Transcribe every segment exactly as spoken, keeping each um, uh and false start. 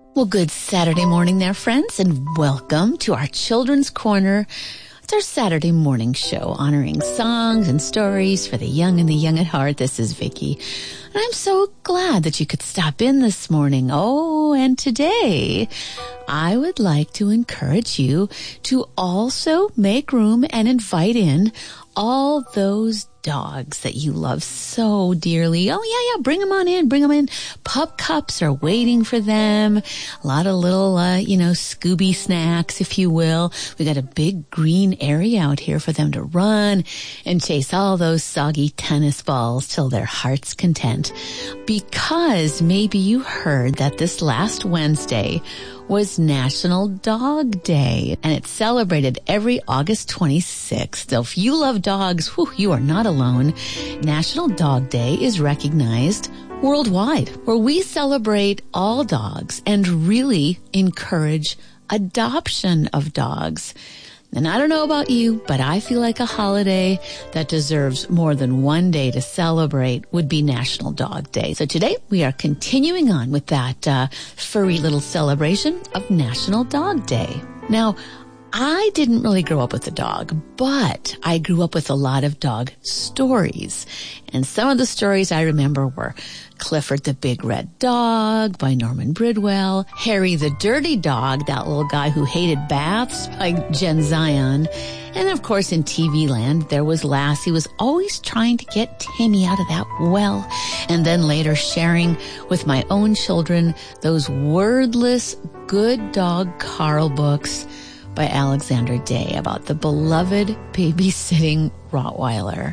Well, good Saturday morning there, friends, and welcome to our Children's Corner. It's our Saturday morning show honoring songs and stories for the young and the young at heart. This is Vicki, and I'm so glad that you could stop in this morning. Oh, and today I would like to encourage you to also make room and invite in all those dogs that you love so dearly. Oh, yeah, yeah, bring them on in, bring them in. Pup cups are waiting for them. A lot of little, uh, you know, Scooby snacks, if you will. We got a big green area out here for them to run and chase all those soggy tennis balls till their heart's content. Because maybe you heard that this last Wednesday was National Dog Day, and it's celebrated every August twenty-sixth. So if you love dogs, whew, you are not alone. National Dog Day is recognized worldwide, where we celebrate all dogs and really encourage adoption of dogs. And I don't know about you, but I feel like a holiday that deserves more than one day to celebrate would be National Dog Day. So today we are continuing on with that uh, furry little celebration of National Dog Day. Now, I didn't really grow up with a dog, but I grew up with a lot of dog stories. And some of the stories I remember were Clifford the Big Red Dog by Norman Bridwell, Harry the Dirty Dog, that little guy who hated baths by Jen Zion. And of course in T V land, there was Lassie, was always trying to get Timmy out of that well. And then later sharing with my own children those wordless good dog Carl books by Alexander Day about the beloved babysitting Rottweiler.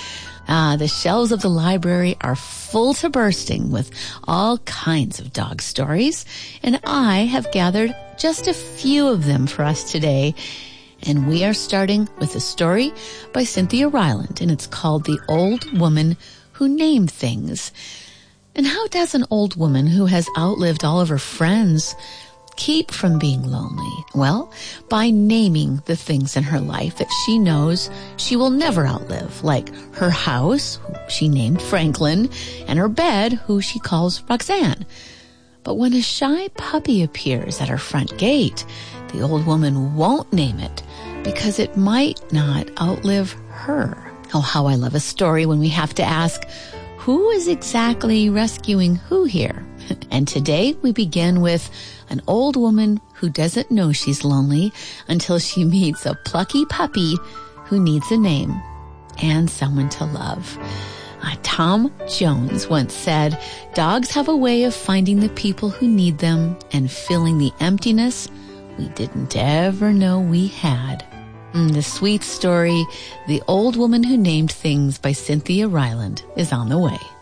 Uh, the shelves of the library are full to bursting with all kinds of dog stories, and I have gathered just a few of them for us today. And we are starting with a story by Cynthia Ryland, and it's called The Old Woman Who Named Things. And how does an old woman who has outlived all of her friends keep from being lonely? Well, by naming the things in her life that she knows she will never outlive, like her house, who she named Franklin, and her bed, who she calls Roxanne. But when a shy puppy appears at her front gate, the old woman won't name it because it might not outlive her. Oh, how I love a story when we have to ask, who is exactly rescuing who here? And today we begin with an old woman who doesn't know she's lonely until she meets a plucky puppy who needs a name and someone to love. Uh, Tom Jones once said, dogs have a way of finding the people who need them and filling the emptiness we didn't ever know we had. Mm, the sweet story, The Old Woman Who Named Things by Cynthia Ryland, is on the way.